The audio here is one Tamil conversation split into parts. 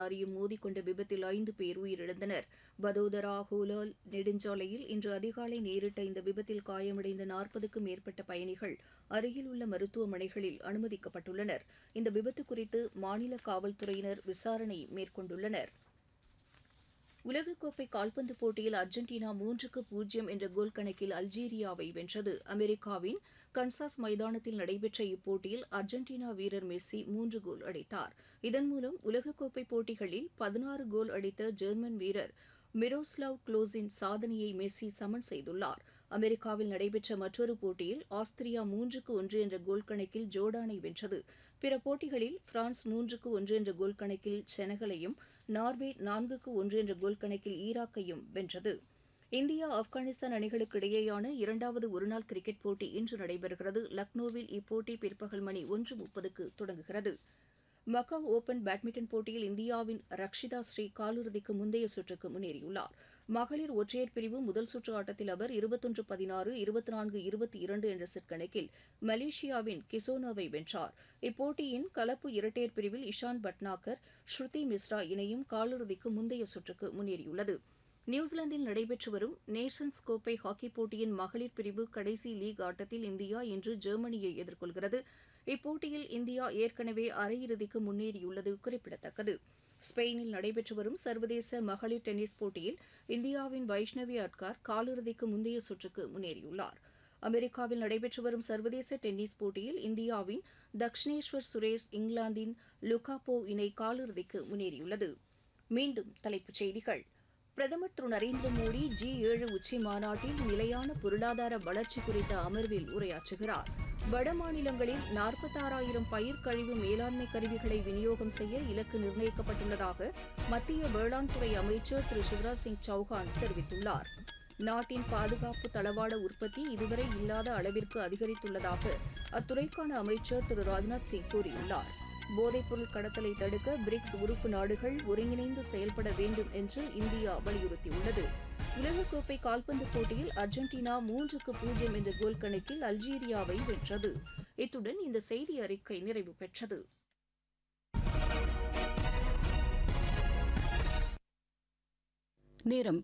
லாரியும் மோதிக்கொண்ட விபத்தில் 5 பேர் உயிரிழந்தனர். வதோதரா ஹோலால் நெடுஞ்சாலையில் இன்று அதிகாலை நேரிட்ட இந்த விபத்தில் காயமடைந்த 40க்கும் மேற்பட்ட பயணிகள் அருகில் உள்ள மருத்துவமனைகளில் அனுமதிக்கப்பட்டுள்ளனர். இந்த விபத்து குறித்து மாநில காவல்துறையினர் விசாரணை மேற்கொண்டுள்ளனர். உலகக்கோப்பை கால்பந்து போட்டியில் அர்ஜென்டினா 3-0 என்ற கோல் கணக்கில் அல்ஜீரியாவை வென்றது. அமெரிக்காவின் கன்சாஸ் மைதானத்தில் நடைபெற்ற இப்போட்டியில் அர்ஜென்டினா வீரர் மெஸ்ஸி 3 கோல் அடித்தார். இதன் மூலம் உலகக்கோப்பை போட்டிகளில் 16 கோல் அடித்த ஜெர்மன் வீரர் மிரோஸ்லாவ் க்ளோஸின் சாதனையை மெஸ்ஸி சமன் செய்துள்ளார். அமெரிக்காவில் நடைபெற்ற மற்றொரு போட்டியில் ஆஸ்திரியா 3-1 என்ற கோல் கணக்கில் ஜோர்டானை வென்றது. பிற போட்டிகளில் பிரான்ஸ் 3-1 என்ற கோல் கணக்கில் செனகலையும், நார்வே 4-1 என்ற கோல் கணக்கில் ஈராக்கையும் வென்றது. இந்தியா ஆப்கானிஸ்தான் அணிகளுக்கு இடையேயான இரண்டாவது ஒருநாள் கிரிக்கெட் போட்டி இன்று நடைபெறுகிறது. லக்னோவில் இப்போட்டி பிற்பகல் மணி 1:30க்கு தொடங்குகிறது. மக்காவ் ஓபன் பேட்மிண்டன் போட்டியில் இந்தியாவின் ரக்ஷிதா ஸ்ரீ காலிறுதிக்கு முந்தைய சுற்றுக்கு முன்னேறியுள்ளார். மகளிர் ஒற்றையர் பிரிவு முதல் சுற்று ஆட்டத்தில் அவர் 21-16, 24-22 என்ற செட் கணக்கில் மலேசியாவின் கிசோனோவை வென்றார். இப்போட்டியின் கலப்பு இரட்டையர் பிரிவில் இஷான் பட்னாகர், ஸ்ருதி மிஸ்ரா இணையும் காலிறுதிக்கு முந்தைய சுற்றுக்கு முன்னேறியுள்ளது. நியூசிலாந்தில் நடைபெற்று வரும் நேஷன்ஸ் கோப்பை ஹாக்கிப் போட்டியின் மகளிர் பிரிவு கடைசி லீக் ஆட்டத்தில் இந்தியா இன்று ஜெர்மனியை எதிர்கொள்கிறது. இப்போட்டியில் இந்தியா ஏற்கனவே அரையிறுதிக்கு முன்னேறியுள்ளது குறிப்பிடத்தக்கது. ஸ்பெயினில் நடைபெற்று வரும் சர்வதேச மகளிர் டென்னிஸ் போட்டியில் இந்தியாவின் வைஷ்ணவி அட்கார் காலிறுதிக்கு முந்தைய சுற்றுக்கு முன்னேறியுள்ளார். அமெரிக்காவில் நடைபெற்று வரும் சர்வதேச டென்னிஸ் போட்டியில் இந்தியாவின் தக்ஷினேஸ்வர் சுரேஷ், இங்கிலாந்தின் லுகாபோவ் இணை காலிறுதிக்கு முன்னேறியுள்ளது. மீண்டும் தலைப்புச் செய்திகள். பிரதமர் திரு நரேந்திர மோடி G7 உச்சி மாநாட்டில் நிலையான பொருளாதார வளர்ச்சி குறித்த அமர்வில் உரையாற்றுகிறார். வட மாநிலங்களில் 46,000 பயிர் கழிவு மேலாண்மை கருவிகளை விநியோகம் செய்ய இலக்கு நிர்ணயிக்கப்பட்டுள்ளதாக மத்திய வேளாண் துறை அமைச்சர் திரு சிவராஜ் சிங் சௌஹான் தெரிவித்துள்ளார். நாட்டின் பாதுகாப்பு தளவாட உற்பத்தி இதுவரை இல்லாத அளவிற்கு அதிகரித்துள்ளதாக அத்துறைக்கான அமைச்சர் திரு ராஜ்நாத் சிங் கூறியுள்ளார். போதைப்பொருள் கடத்தலை தடுக்க பிரிக்ஸ் உறுப்பு நாடுகள் ஒருங்கிணைந்து செயல்பட வேண்டும் என்று இந்தியா வலியுறுத்தியுள்ளது. உலகக்கோப்பை கால்பந்து போட்டியில் அர்ஜென்டினா 3-0 என்ற கோல் கணக்கில் அல்ஜீரியாவை வென்றது. இத்துடன் இந்த செய்தி அறிக்கை நிறைவு பெற்றது. நேரம்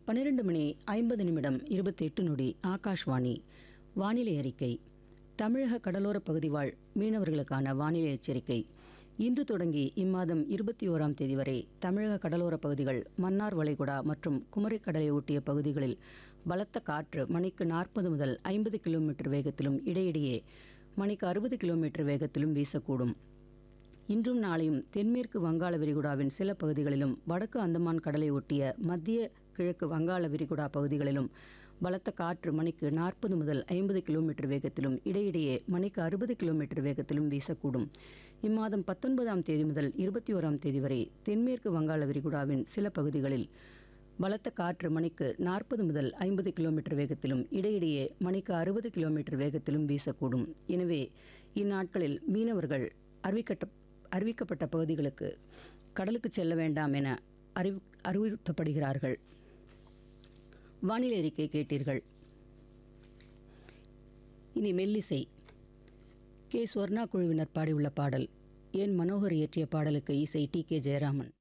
12:50 ஆகாஷ்வாணி. வானிலை அறிக்கை. தமிழக கடலோரப் பகுதி வாழ் மீனவர்களுக்கான வானிலை எச்சரிக்கை. இன்று தொடங்கி இம்மாதம் 21ஆம் தேதி வரை தமிழக கடலோரப் பகுதிகள், மன்னார் வளைகுடா மற்றும் குமரிக்கடலை ஒட்டிய பகுதிகளில் பலத்த காற்று மணிக்கு 40 முதல் 50 கிலோமீட்டர் வேகத்திலும் இடையிடையே மணிக்கு 60 கிலோமீட்டர் வேகத்திலும் வீசக்கூடும். இன்றும் நாளையும் தென்மேற்கு வங்காள விரிகுடாவின் சில பகுதிகளிலும், வடக்கு அந்தமான் கடலை ஒட்டிய மத்திய கிழக்கு வங்காள விரிகுடா பகுதிகளிலும் பலத்த காற்று மணிக்கு 40 முதல் 50 கிலோமீட்டர் வேகத்திலும் இடையிடையே மணிக்கு 60 கிலோமீட்டர் வேகத்திலும் வீசக்கூடும். இம்மாதம் 19ஆம் தேதி முதல் 21ஆம் தேதி வரை தென்மேற்கு வங்காள விரிகுடாவின் சில பகுதிகளில் பலத்த காற்று மணிக்கு 40 முதல் 50 கிலோமீட்டர் வேகத்திலும் இடையிடையே மணிக்கு 60 கிலோமீட்டர் வேகத்திலும் வீசக்கூடும். எனவே இந்நாட்களில் மீனவர்கள் அறிவிக்கப்பட்ட பகுதிகளுக்கு கடலுக்கு செல்ல வேண்டாம் என அறிவுறுத்தப்படுகிறார்கள். வானிலை அறிக்கை கேட்டீர்கள். இனி மெல்லிசை. கே. ஸ்வர்ணா குழுவினர் பாடியுள்ள பாடல். என் மனோகர் இயற்றிய பாடலுக்கு இசை டி. கே. ஜெயராமன்.